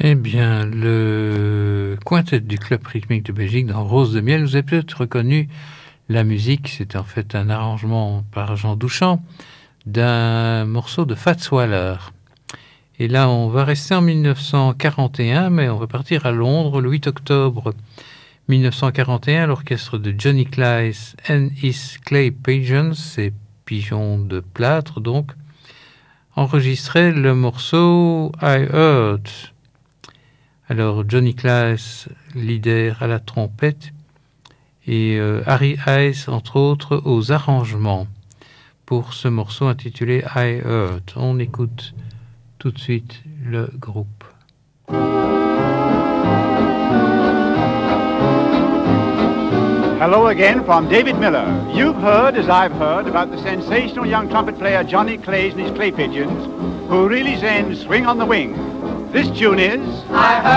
Eh bien, le quintet du Club rythmique de Belgique dans Rose de miel, vous avez peut-être reconnu la musique, c'est en fait un arrangement par Jean Douchan d'un morceau de Fats Waller. Et là, on va rester en 1941, mais on va partir à Londres le 8 octobre 1941. L'orchestre de Johnny Clyde and his Clay Pigeons, ces pigeons de plâtre donc, enregistrait le morceau I Heard. Alors Johnny Clyde, leader à la trompette, et Harry Hayes, entre autres, aux arrangements pour ce morceau intitulé I Heard. On écoute tout de suite le groupe. Hello again from David Miller. You've heard, as I've heard, about the sensational young trumpet player Johnny Clays and his Clay Pigeons, who really sends swing on the wing. This tune is I Heard.